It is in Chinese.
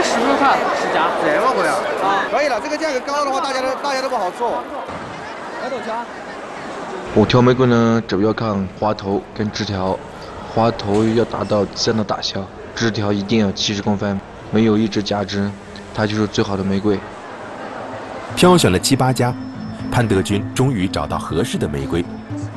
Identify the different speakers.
Speaker 1: 是不是看10家？
Speaker 2: 这么贵啊？可以了，这个价格高的话，大家都不好做。
Speaker 1: 来多少？
Speaker 3: 我挑玫瑰呢，主要看花头跟枝条，花头要达到这样的大小，枝条一定要70公分，没有一枝假枝，它就是最好的玫瑰。
Speaker 4: 挑选了7、8家，潘德军终于找到合适的玫瑰。